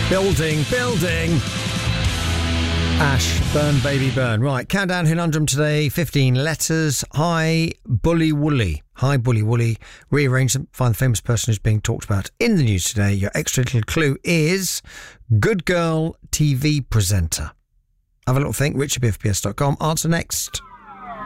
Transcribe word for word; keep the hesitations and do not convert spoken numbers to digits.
Building, building. Ash, burn, baby, burn. Right, countdown conundrum today, fifteen letters. Hi, Bully Wooly. Hi, Bully Wooly. Rearrange them. Find the famous person who's being talked about in the news today. Your extra little clue is Good Girl T V presenter. Have a little think. richard b f p s dot com. Answer next.